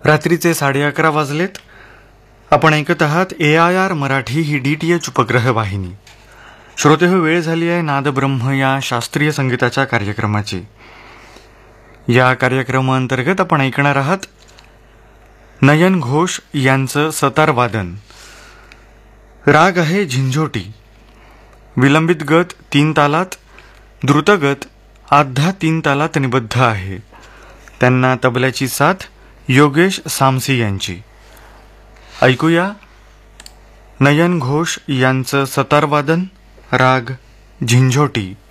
रात्रीचे 11:30 वाजलेत. आपण ऐकत आहात AIR मराठी ही DTH उपग्रह वाहिनी. श्रोते हो, वेळ झाली आहे नादब्रह्म या शास्त्रीय संगीताच्या कार्यक्रमाची. या कार्यक्रमाअंतर्गत आपण ऐकणार आहात नयन घोष यांचं सतार वादन. राग आहे झिंझोटी. विलंबित गत 3 तालात, द्रुतगत आधा 3 तालात निबद्ध आहे. त्यांना तबल्याची साथ योगेश सामसी यांची. ऐकूया नयन घोष यांचं सतार वादन, राग झिंझोटी.